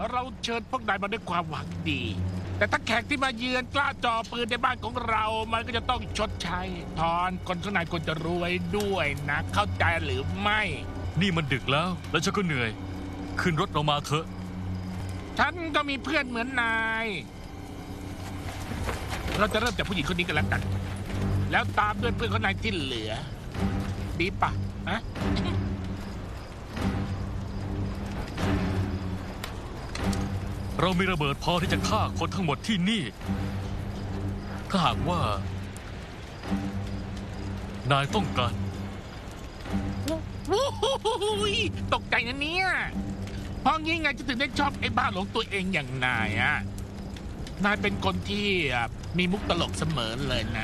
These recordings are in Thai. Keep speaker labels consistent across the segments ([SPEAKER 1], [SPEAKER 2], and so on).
[SPEAKER 1] เราเชิญพวกนายมาด้วยความหวังดี แต่ถ้าแขกที่มาเยือนกล้าจ่อปืนในบ้านของเรา มันก็จะต้องชดใช้ทอนคนข้างในควรจะรวยด้วยนะ เข้าใจหรือไม่
[SPEAKER 2] นี่มันดึกแล้วฉันก็เหนื่อยขึ้นรถเรามาเถอะ
[SPEAKER 1] ฉันก็มีเพื่อนเหมือนนาย เราจะเริ่มจากผู้หญิงคนนี้กันแล้วกัน แล้วตามด้วยเพื่อนคนนายที่เหลือ ดีปะฮะ
[SPEAKER 2] เรามีระเบิดพอที่จะฆ่าคนทั้งหมดที่นี่ถ้าหากว่านายต้องการ
[SPEAKER 1] ตกใจนะเนี่ยเพราะงี้ไงจะถึงได้ชอบไอ้บ้าหลงตัวเองอย่างนายอะนายเป็นคนที่มีมุกตลกเสมอเลยนะ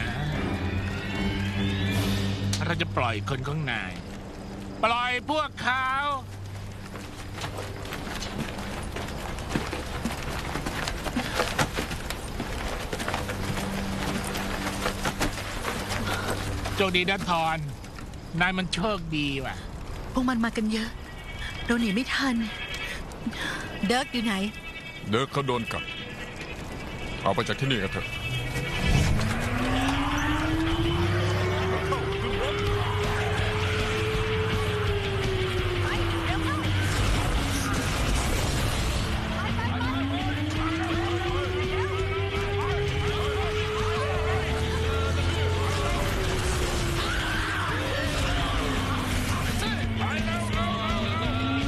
[SPEAKER 1] เราจะปล่อยคนของนายปล่อยพวกเขาโชคดีนะทอนนายมันโชคดีว่ะ
[SPEAKER 3] พวกมันมากันเยอะเราหนีไม่ทันเดิร์กอยู่ไหน
[SPEAKER 4] เดิร์กเขาโดนกัดเอาไปจากที่นี่กันเถอะ